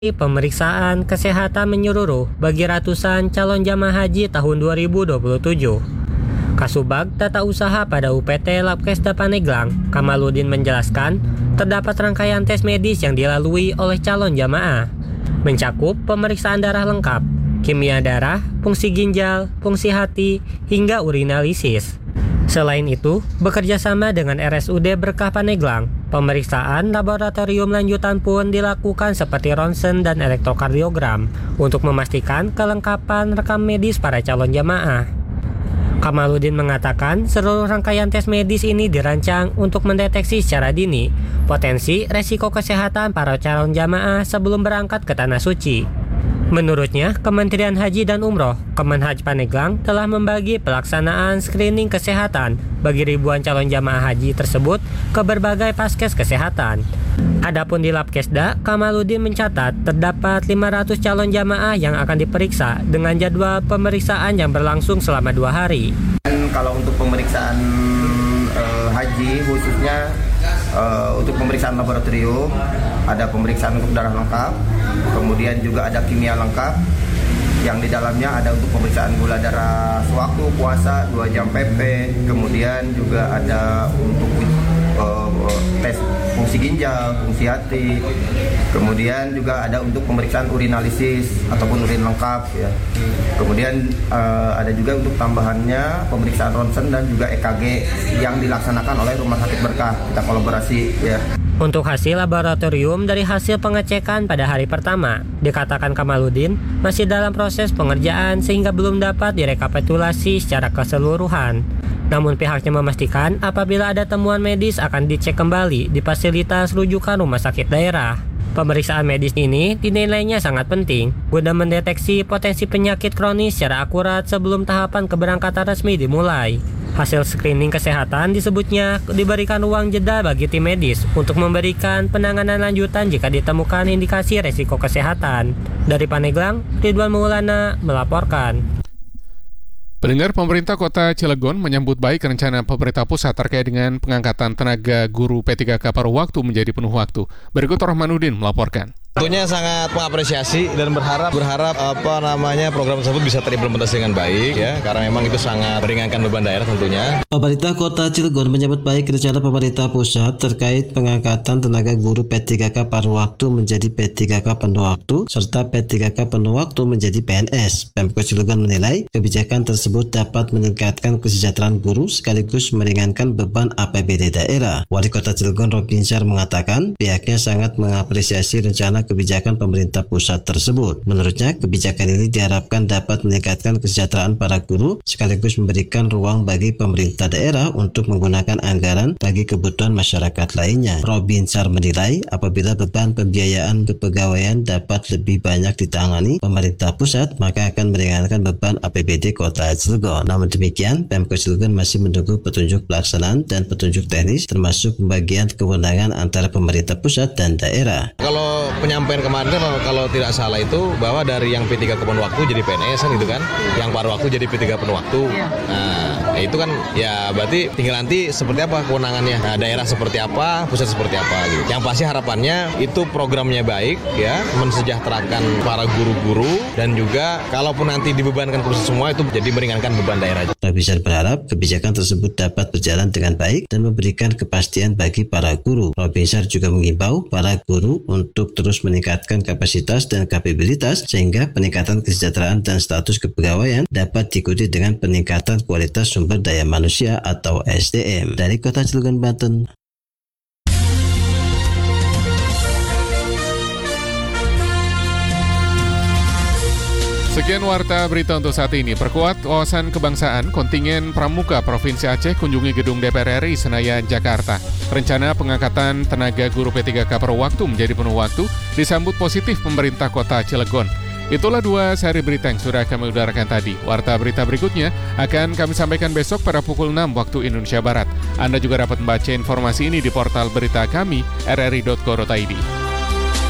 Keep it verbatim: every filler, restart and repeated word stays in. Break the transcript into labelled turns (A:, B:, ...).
A: Pemeriksaan kesehatan menyeluruh bagi ratusan calon jamaah haji tahun dua ribu dua puluh tujuh. Kasubag Tata Usaha pada U P T Labkesda Pandeglang, Kamaludin menjelaskan, terdapat rangkaian tes medis yang dilalui oleh calon jamaah, mencakup pemeriksaan darah lengkap, kimia darah, fungsi ginjal, fungsi hati, hingga urinalisis. Selain itu, bekerja sama dengan R S U D Berkah Pandeglang, pemeriksaan laboratorium lanjutan pun dilakukan seperti ronsen dan elektrokardiogram untuk memastikan kelengkapan rekam medis para calon jamaah. Kamaludin mengatakan seluruh rangkaian tes medis ini dirancang untuk mendeteksi secara dini potensi resiko kesehatan para calon jamaah sebelum berangkat ke Tanah Suci. Menurutnya, Kementerian Haji dan Umroh, Kemenhaj Pandeglang telah membagi pelaksanaan screening kesehatan bagi ribuan calon jamaah haji tersebut ke berbagai paskes kesehatan. Adapun di Labkesda, Kamaludin mencatat terdapat lima ratus calon jamaah yang akan diperiksa dengan jadwal pemeriksaan yang berlangsung selama dua hari.
B: Dan kalau untuk pemeriksaan eh, haji khususnya Uh, untuk pemeriksaan laboratorium, ada pemeriksaan untuk darah lengkap, kemudian juga ada kimia lengkap, yang di dalamnya ada untuk pemeriksaan gula darah sewaktu puasa dua jam P P, kemudian juga ada untuk uh, tes fungsi ginjal, fungsi hati, kemudian juga ada untuk pemeriksaan urinalisis ataupun urin lengkap ya. Kemudian uh, ada juga untuk tambahannya pemeriksaan ronsen dan juga E K G yang dilaksanakan oleh Rumah Sakit Berkah. Kita kolaborasi ya.
A: Untuk hasil laboratorium dari hasil pengecekan pada hari pertama, dikatakan Kamaludin masih dalam proses pengerjaan sehingga belum dapat direkapitulasi secara keseluruhan. Namun pihaknya memastikan apabila ada temuan medis akan dicek kembali di fasilitas rujukan rumah sakit daerah. Pemeriksaan medis ini dinilainya sangat penting guna mendeteksi potensi penyakit kronis secara akurat sebelum tahapan keberangkatan resmi dimulai. Hasil screening kesehatan disebutnya diberikan ruang jeda bagi tim medis untuk memberikan penanganan lanjutan jika ditemukan indikasi resiko kesehatan. Dari Pandeglang, Ridwan Maulana melaporkan.
C: Pendengar, pemerintah Kota Cilegon menyambut baik rencana pemerintah pusat terkait dengan pengangkatan tenaga guru P tiga K paruh waktu menjadi penuh waktu. Berikut Rahmanuddin melaporkan.
D: Tentunya sangat mengapresiasi dan berharap berharap apa namanya program tersebut bisa terimplementasi dengan baik ya, karena memang itu sangat meringankan beban daerah tentunya.
E: Pemerintah Kota Cilegon menyambut baik rencana pemerintah pusat terkait pengangkatan tenaga guru P tiga K paruh waktu menjadi P tiga K penuh waktu serta P tiga K penuh waktu menjadi P N S. Pemkot Cilegon menilai kebijakan tersebut dapat meningkatkan kesejahteraan guru sekaligus meringankan beban A P B D daerah. Wali Kota Cilegon Robinsar mengatakan pihaknya sangat mengapresiasi rencana kebijakan pemerintah pusat tersebut. Menurutnya, kebijakan ini diharapkan dapat meningkatkan kesejahteraan para guru sekaligus memberikan ruang bagi pemerintah daerah untuk menggunakan anggaran bagi kebutuhan masyarakat lainnya. Robinsar menilai apabila beban pembiayaan kepegawaian dapat lebih banyak ditangani pemerintah pusat, maka akan meringankan beban A P B D Kota Cilegon. Namun demikian, Pemkot Cilegon masih menunggu petunjuk pelaksanaan dan petunjuk teknis termasuk pembagian kewenangan antara pemerintah pusat dan daerah.
D: Kalau penyampaian kemarin kan kalau tidak salah itu bahwa dari yang P tiga K penuh waktu jadi P N S kan gitu kan, yang paruh waktu jadi P tiga penuh waktu. Nah, itu kan ya berarti tinggal nanti seperti apa kewenangannya. Nah, daerah seperti apa, pusat seperti apa gitu. Yang pasti harapannya itu programnya baik ya, mensejahterakan para guru-guru dan juga kalaupun nanti dibebankan ke pusat semua itu jadi meringankan beban daerah.
E: Robinsar berharap kebijakan tersebut dapat berjalan dengan baik dan memberikan kepastian bagi para guru. Robinsar juga mengimbau para guru untuk terus meningkatkan kapasitas dan kapabilitas sehingga peningkatan kesejahteraan dan status kepegawaian dapat diikuti dengan peningkatan kualitas sumber daya manusia atau S D M. Dari Kota Cilegon, Banten.
C: Sekian warta berita untuk saat ini. Perkuat wawasan kebangsaan, kontingen Pramuka Provinsi Aceh kunjungi gedung D P R R I Senayan, Jakarta. Rencana pengangkatan tenaga guru P tiga K paruh waktu menjadi penuh waktu disambut positif pemerintah Kota Cilegon. Itulah dua seri berita yang sudah kami udarakan tadi. Warta berita berikutnya akan kami sampaikan besok pada pukul enam waktu Indonesia Barat. Anda juga dapat membaca informasi ini di portal berita kami r r i dot co dot i d.